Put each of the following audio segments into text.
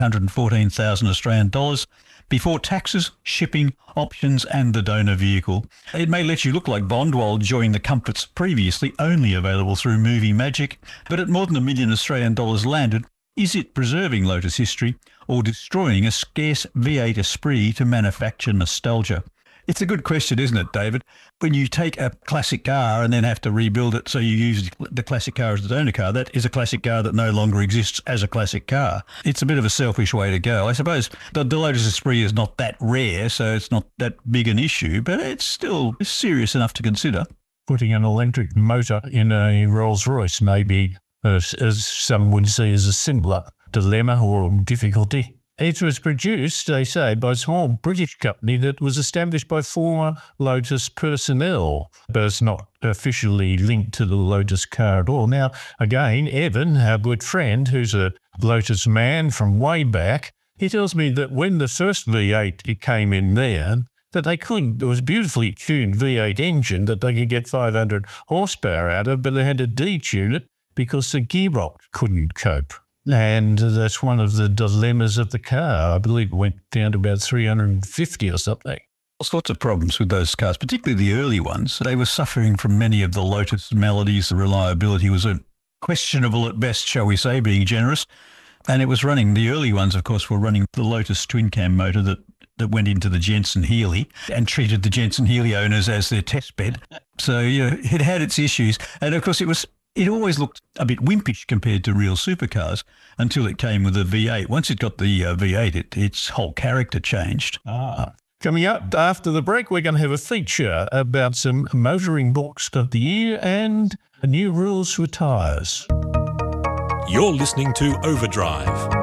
114,000 Australian dollars before taxes, shipping, options and the donor vehicle. It may let you look like Bond while enjoying the comforts previously only available through Movie Magic, but at more than $1 million Australian dollars landed, is it preserving Lotus history or destroying a scarce V8 Esprit to manufacture nostalgia? It's a good question, isn't it, David? When you take a classic car and then have to rebuild it so you use the classic car as the donor car, that is a classic car that no longer exists as a classic car. It's a bit of a selfish way to go. I suppose the Lotus Esprit is not that rare, so it's not that big an issue, but it's still serious enough to consider. Putting an electric motor in a Rolls-Royce may be, as some would see, as a simpler dilemma or difficulty. It was produced, they say, by a small British company that was established by former Lotus personnel, but it's not officially linked to the Lotus car at all. Now, again, Evan, our good friend, who's a Lotus man from way back, he tells me that when the first V8 it came in there, that it was a beautifully tuned V8 engine that they could get 500 horsepower out of, but they had to detune it because the gearbox couldn't cope. And that's one of the dilemmas of the car. I believe it went down to about 350 or something. All sorts of problems with those cars, particularly the early ones. They were suffering from many of the Lotus maladies. The reliability was questionable at best, shall we say, being generous. And it was running, the early ones, of course, were running the Lotus twin-cam motor that went into the Jensen Healey and treated the Jensen Healey owners as their test bed. So, it had its issues. And, of course, it always looked a bit wimpish compared to real supercars until it came with the V8. Once it got the V8, its whole character changed. Coming up after the break, we're going to have a feature about some motoring books of the year and new rules for tyres. You're listening to Overdrive.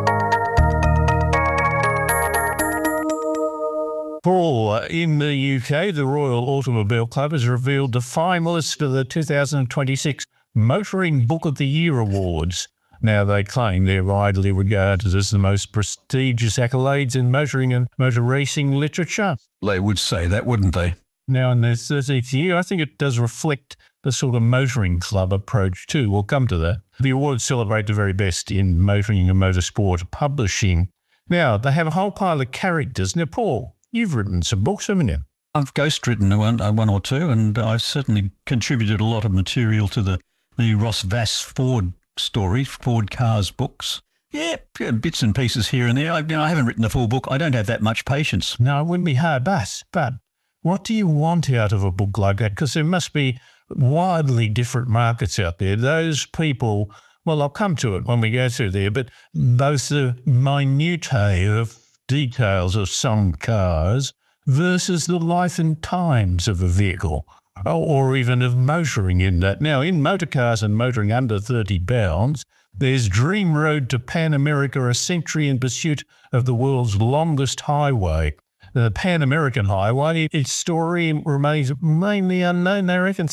Paul, in the UK, the Royal Automobile Club has revealed the finalists for the 2026 Motoring Book of the Year Awards. Now, they claim they're widely regarded as the most prestigious accolades in motoring and motor racing literature. They would say that, wouldn't they? Now, in their 13th year, I think it does reflect the sort of motoring club approach too. We'll come to that. The awards celebrate the very best in motoring and motorsport publishing. Now, they have a whole pile of characters. Now, Paul, you've written some books, haven't you? I've ghostwritten one or two, and I've certainly contributed a lot of material to the Ross Vass Ford story, Ford Cars books. Yeah, bits and pieces here and there. I haven't written a full book. I don't have that much patience. No, it wouldn't be hard, but what do you want out of a book like that? Because there must be widely different markets out there. Those people, well, I'll come to it when we go through there, but both the minutiae of details of some cars versus the life and times of a vehicle, or even of motoring in that. Now, in motor cars and motoring under 30 pounds, there's Dream Road to Pan America, a century in pursuit of the world's longest highway. The Pan American Highway, its story remains mainly unknown. They reckon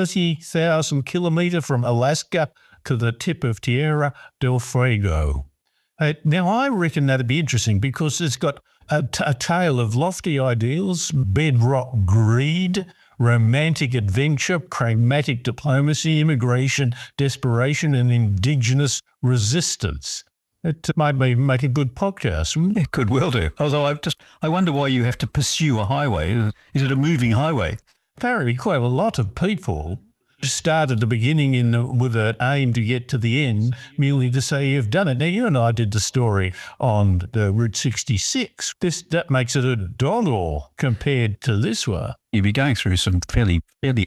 30,000 kilometres from Alaska to the tip of Tierra del Fuego. Now, I reckon that'd be interesting because it's got a tale of lofty ideals, bedrock greed, romantic adventure, pragmatic diplomacy, immigration, desperation, and indigenous resistance. It might make a good podcast. It could well do. Although I wonder why you have to pursue a highway. Is it a moving highway? Apparently quite a lot of people start at the beginning with an aim to get to the end, merely to say you've done it. Now, you and I did the story on the Route 66. That makes it a doggle compared to this one. You'd be going through some fairly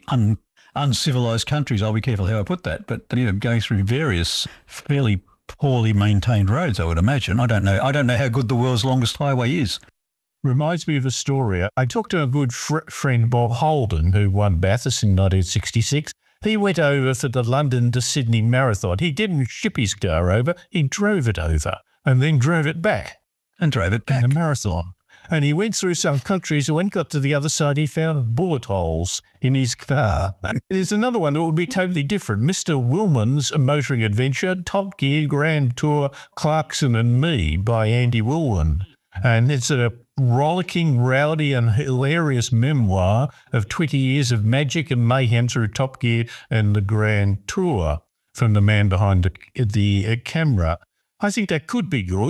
uncivilized countries. I'll be careful how I put that. But going through various fairly poorly maintained roads, I would imagine. I don't know how good the world's longest highway is. Reminds me of a story. I talked to a good friend, Bob Holden, who won Bathurst in 1966. He went over for the London to Sydney Marathon. He didn't ship his car over, he drove it over and then drove it back. And drove it back. In a marathon. And he went through some countries, and when he got to the other side, he found bullet holes in his car. There's another one that would be totally different. Mr. Willman's Motoring Adventure, Top Gear Grand Tour, Clarkson and Me by Andy Willman. And it's a rollicking, rowdy and hilarious memoir of 20 years of magic and mayhem through Top Gear and the Grand Tour from the man behind the camera. I think that could be good.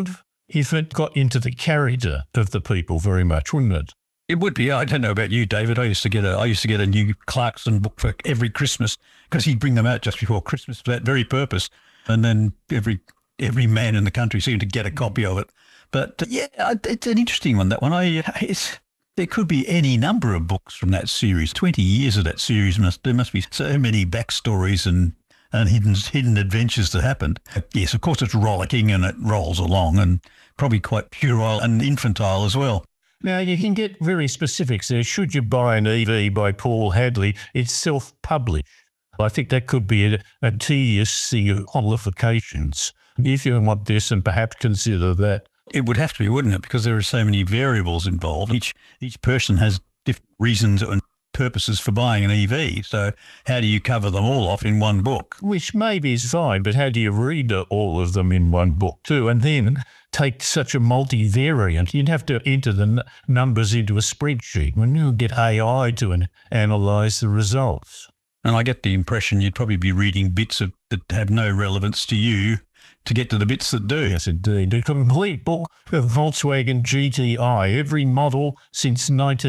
if it got into the character of the people very much, wouldn't it? It would be. I don't know about you, David. I used to get a new Clarkson book for every Christmas because he'd bring them out just before Christmas for that very purpose. And then every man in the country seemed to get a copy of it. But yeah, it's an interesting one, that one. There could be any number of books from that series. 20 years of that series, there must be so many backstories and hidden adventures that happened. Yes, of course, it's rollicking and it rolls along and probably quite puerile and infantile as well. Now, you can get very specifics there. Should you buy an EV by Paul Hadley, it's self-published. I think that could be a tedious thing of qualifications. If you want this, and perhaps consider that. It would have to be, wouldn't it? Because there are so many variables involved. Each person has different reasons and purposes for buying an EV. So how do you cover them all off in one book? Which maybe is fine, but how do you read all of them in one book too? And then take such a multivariant. You'd have to enter the numbers into a spreadsheet when you get AI to analyse the results. And I get the impression you'd probably be reading bits that have no relevance to you to get to the bits that do. Yes, indeed. A complete book of Volkswagen GTI, every model since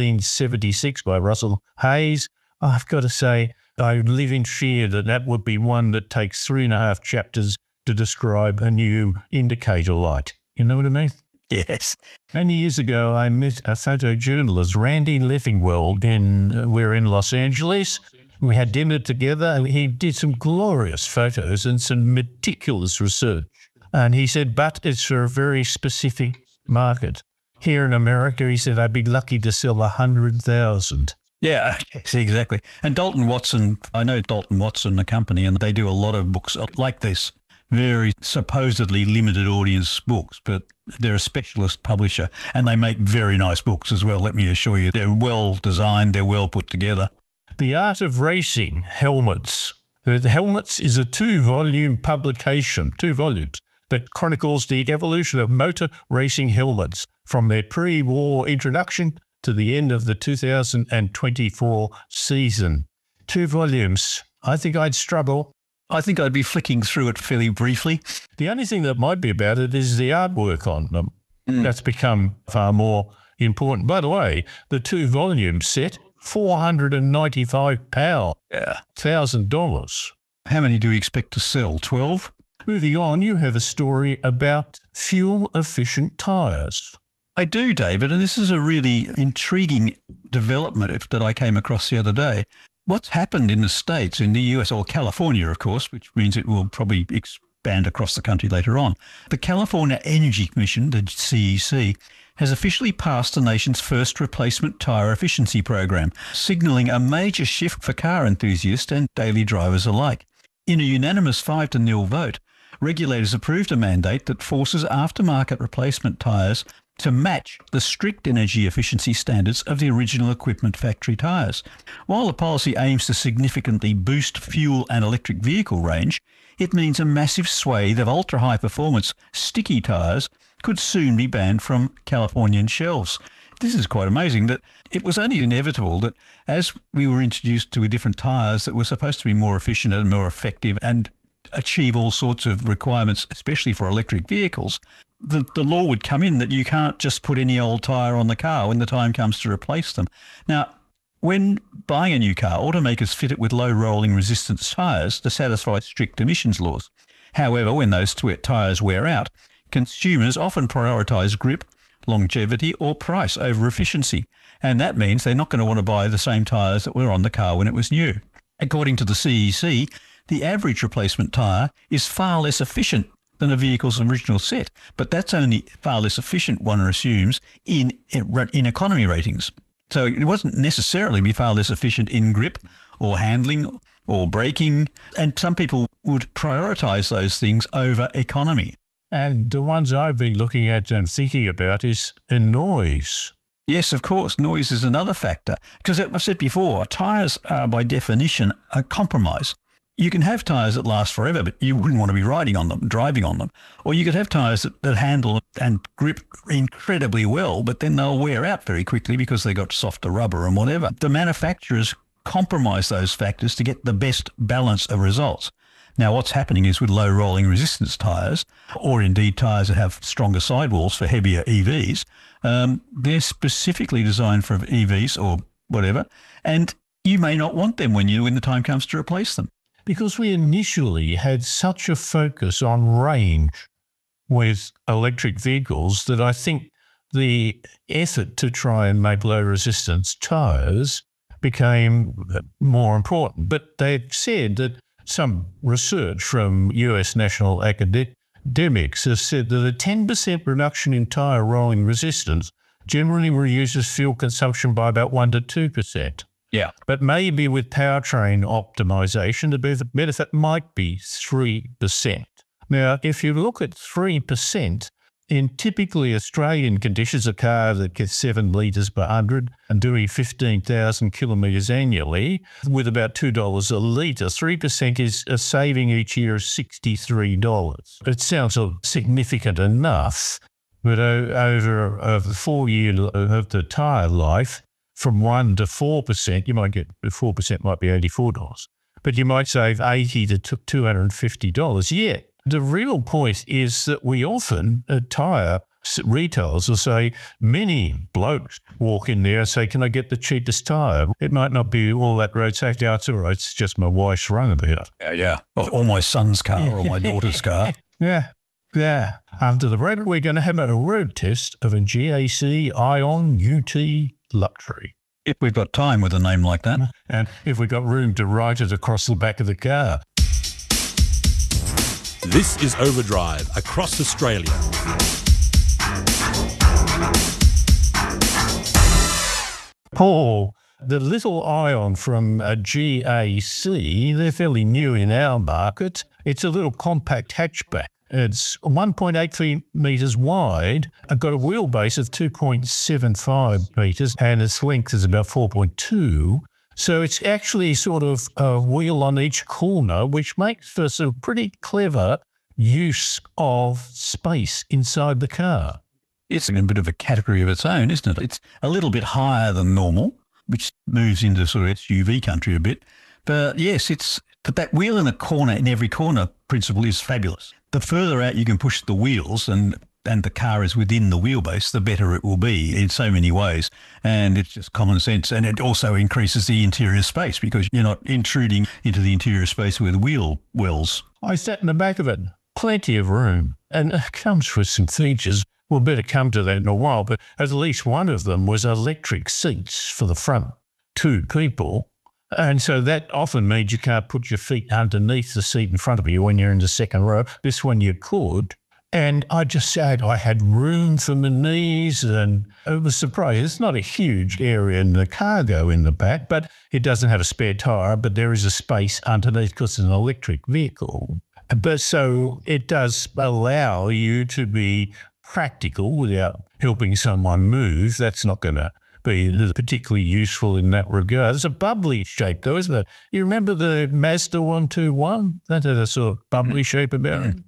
1976 by Russell Hayes. I've got to say, I live in fear that would be one that takes 3.5 chapters to describe a new indicator light. You know what I mean? Yes. Many years ago, I met a photojournalist, Randy Leffingwell, we're in Los Angeles. We had dinner together. He did some glorious photos and some meticulous research. And he said, but it's for a very specific market. Here in America, he said, I'd be lucky to sell 100,000. Yeah, yes, exactly. And Dalton Watson, I know Dalton Watson, the company, and they do a lot of books like this, very supposedly limited audience books, but they're a specialist publisher and they make very nice books as well, let me assure you. They're well designed, they're well put together. The Art of Racing, Helmets. The Helmets is a 2-volume publication, 2 volumes, that chronicles the evolution of motor racing helmets from their pre-war introduction to the end of the 2024 season. 2 volumes. I think I'd struggle. I think I'd be flicking through it fairly briefly. The only thing that might be about it is the artwork on them. That's become far more important. By the way, the 2-volume set, £495. Yeah. $1,000. How many do we expect to sell? 12? Moving on, you have a story about fuel-efficient tyres. I do, David, and this is a really intriguing development that I came across the other day. What's happened in the States, in the US, or California, of course, which means it will probably expand across the country later on. The California Energy Commission, the CEC, has officially passed the nation's first replacement tyre efficiency program, signalling a major shift for car enthusiasts and daily drivers alike. In a unanimous 5-0 vote, regulators approved a mandate that forces aftermarket replacement tyres to match the strict energy efficiency standards of the original equipment factory tyres. While the policy aims to significantly boost fuel and electric vehicle range, it means a massive swathe of ultra-high performance sticky tyres could soon be banned from Californian shelves. This is quite amazing that it was only inevitable that as we were introduced to different tyres that were supposed to be more efficient and more effective and achieve all sorts of requirements, especially for electric vehicles, the law would come in that you can't just put any old tyre on the car when the time comes to replace them. Now, when buying a new car, automakers fit it with low rolling resistance tyres to satisfy strict emissions laws. However, when those tyres wear out, consumers often prioritise grip, longevity or price over efficiency, and that means they're not going to want to buy the same tyres that were on the car when it was new. According to the CEC, the average replacement tyre is far less efficient than a vehicle's original set, but that's only far less efficient, one assumes, in economy ratings. So it wasn't necessarily be far less efficient in grip or handling or braking, and some people would prioritise those things over economy. And the ones I've been looking at and thinking about is noise. Yes, of course, noise is another factor. Because as I've said before, tyres are by definition a compromise. You can have tyres that last forever, but you wouldn't want to be driving on them. Or you could have tyres that handle and grip incredibly well, but then they'll wear out very quickly because they got softer rubber and whatever. The manufacturers compromise those factors to get the best balance of results. Now, what's happening is with low rolling resistance tyres, or indeed tyres that have stronger sidewalls for heavier EVs, they're specifically designed for EVs or whatever, and you may not want them when the time comes to replace them. Because we initially had such a focus on range with electric vehicles that I think the effort to try and make low resistance tyres became more important. But they said that some research from US national academics has said that a 10% reduction in tyre rolling resistance generally reduces fuel consumption by about 1 to 2%. Yeah. But maybe with powertrain optimization, the benefit might be 3%. Now, if you look at 3%, in typically Australian conditions, a car that gets 7 litres per 100 and doing 15,000 kilometres annually with about $2 a litre, 3% is a saving each year of $63. It sounds significant enough, but over the 4 year of the tyre life, from 1 to 4%, you might get 4% might be $84, but you might save $80 to $250. Yet the real point is that we often at tyre retailers will say, many blokes walk in there and say, "Can I get the cheapest tyre?" It might not be all that road safety. Oh, it's all right. It's just my wife's runabout. Yeah. Or my son's car or my daughter's car. Yeah. After the break, we're going to have a road test of a GAC Ion UT Luxury. If we've got time with a name like that. And if we've got room to write it across the back of the car. This is Overdrive across Australia. Paul, the little Ion from a GAC, they're fairly new in our market. It's a little compact hatchback. It's 1.8 metres wide. I've got a wheelbase of 2.75 metres and its length is about 4.2. So it's actually sort of a wheel on each corner, which makes for some pretty clever use of space inside the car. It's in a bit of a category of its own, isn't it? It's a little bit higher than normal, which moves into sort of SUV country a bit. But yes, but that wheel in a corner, in every corner principle is fabulous. The further out you can push the wheels and the car is within the wheelbase, the better it will be in so many ways. And it's just common sense. And it also increases the interior space because you're not intruding into the interior space with wheel wells. I sat in the back of it, plenty of room. And it comes with some features. We'll better come to that in a while. But at least one of them was electric seats for the front 2 people. And so that often means you can't put your feet underneath the seat in front of you when you're in the second row. This one you could. And I just said I had room for my knees and I was surprised. It's not a huge area in the cargo in the back, but it doesn't have a spare tyre, but there is a space underneath because it's an electric vehicle. But so it does allow you to be practical without helping someone move. That's not going to be particularly useful in that regard. It's a bubbly shape though, isn't it? You remember the Mazda 121? That had a sort of bubbly shape about it.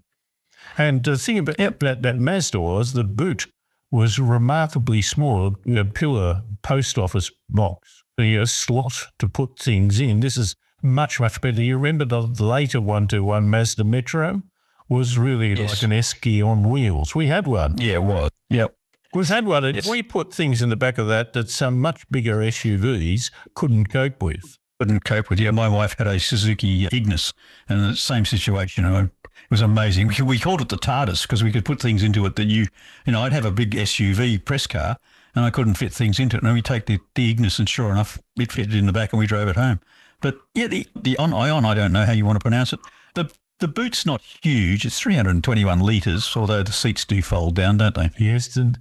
And the thing about that Mazda was the boot was remarkably small, a pillar post office box, a slot to put things in. This is much, much better. You remember the later 121 Mazda Metro was really like an esky on wheels. We had one. Yeah, it was. Yep. We've had one. Yes. We put things in the back of that some much bigger SUVs couldn't cope with. Yeah, my wife had a Suzuki Ignis and the same situation. It was amazing. We called it the TARDIS because we could put things into it that I'd have a big SUV press car and I couldn't fit things into it. And we take the Ignis and sure enough, it fitted in the back and we drove it home. But yeah, the Ion, I don't know how you want to pronounce it. The boot's not huge. It's 321 litres, although the seats do fold down, don't they? Yes, and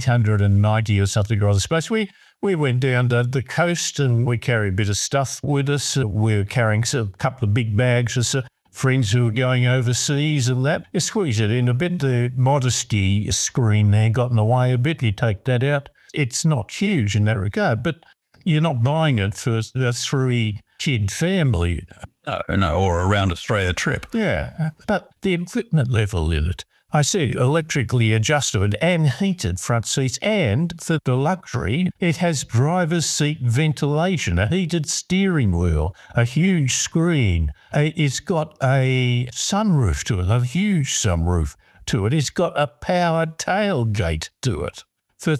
890 or something or other space. We went down to the coast and we carried a bit of stuff with us. We were carrying a couple of big bags for friends who were going overseas and that. You squeeze it in a bit. The modesty screen there got in the way a bit. You take that out. It's not huge in that regard, but you're not buying it for a 3-kid family. No, or a round Australia trip. Yeah, but the equipment level in it, I see electrically adjusted and heated front seats, and for the luxury, it has driver's seat ventilation, a heated steering wheel, a huge screen. It's got a sunroof to it, a huge sunroof to it. It's got a powered tailgate to it for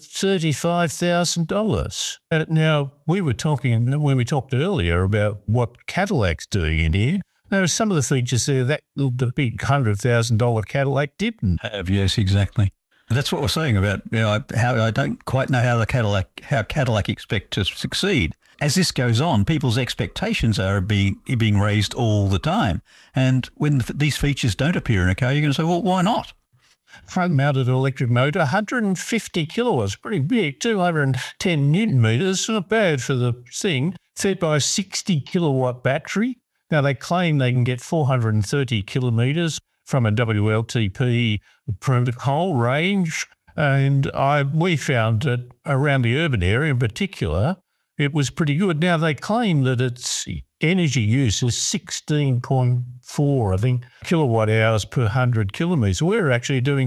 $35,000. Now, we were talking, when we talked earlier about what Cadillac's doing in here, there are some of the features there that the big $100,000 Cadillac didn't have. Yes, exactly. That's what we're saying about, how I don't quite know how Cadillac expect to succeed. As this goes on, people's expectations are being raised all the time. And when these features don't appear in a car, you're going to say, well, why not? Front-mounted electric motor, 150 kilowatts, pretty big, 210 newton meters, not bad for the thing, fed by a 60-kilowatt battery. Now, they claim they can get 430 kilometres from a WLTP protocol range, and we found that around the urban area in particular, it was pretty good. Now, they claim that its energy use is 16.4, I think, kilowatt hours per 100 kilometres. We're actually doing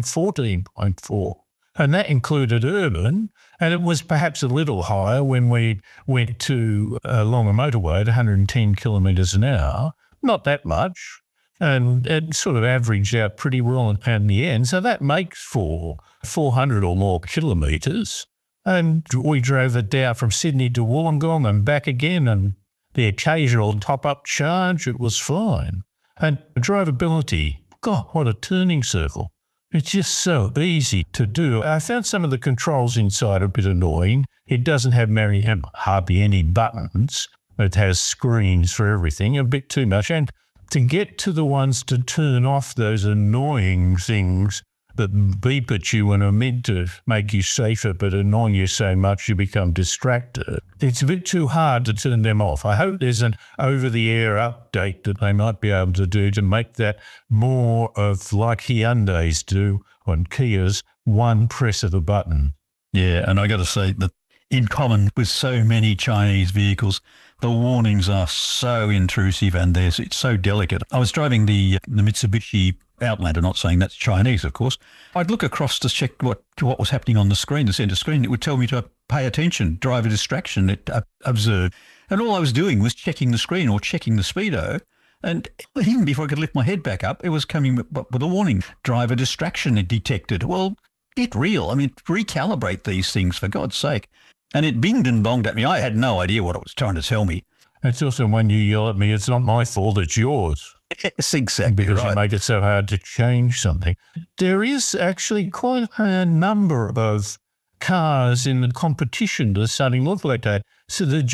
14.4, and that included urban, and it was perhaps a little higher when we went to along a motorway at 110 kilometres an hour. Not that much, and it sort of averaged out pretty well in the end. So that makes for 400 or more kilometres. And we drove it down from Sydney to Wollongong and back again, and the occasional top-up charge, it was fine. And drivability, God, what a turning circle. It's just so easy to do. I found some of the controls inside a bit annoying. It doesn't have hardly any buttons. It has screens for everything, a bit too much. And to get to the ones to turn off those annoying things that beep at you and are meant to make you safer but annoy you so much you become distracted, it's a bit too hard to turn them off. I hope there's an over-the-air update that they might be able to do to make that more of like Hyundai's do on Kias, one press of a button. Yeah, and I got to say that in common with so many Chinese vehicles, the warnings are so intrusive and it's so delicate. I was driving the Mitsubishi Outlander, not saying that's Chinese, of course. I'd look across to check what was happening on the screen, the centre screen. It would tell me to pay attention, driver distraction, observe. And all I was doing was checking the screen or checking the speedo. And even before I could lift my head back up, it was coming with a warning, driver distraction detected. Well, get real. I mean, recalibrate these things, for God's sake. And it binged and bonged at me. I had no idea what it was trying to tell me. It's also when you yell at me, it's not my fault, it's yours. Yes, exactly. Because right. You make it so hard to change something. There is actually quite a number of cars in the competition that are starting to look like that. So the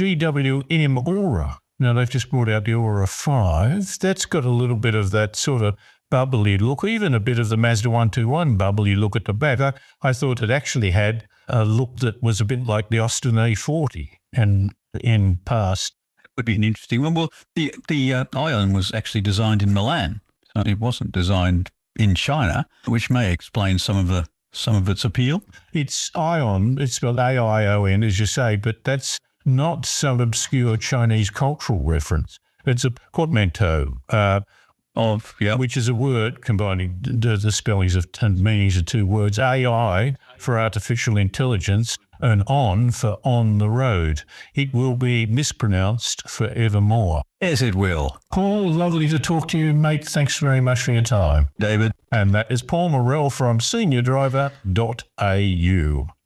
GWM Aura, now they've just brought out the Aura 5. That's got a little bit of that sort of bubbly look, even a bit of the Mazda 121 bubbly look at the back. I thought it actually had a look that was a bit like the Austin A40 and in past. Would be an interesting one. Well, the Ion was actually designed in Milan. So it wasn't designed in China, which may explain some of its appeal. It's Ion. It's spelled A-I-O-N, as you say, but that's not some obscure Chinese cultural reference. It's a portmanteau which is a word combining the spellings of and meanings of two words. AI for artificial intelligence, and on for on the road. It will be mispronounced forevermore. Yes, it will. Paul, lovely to talk to you, mate. Thanks very much for your time. David. And that is Paul Morell from seniordriver.au.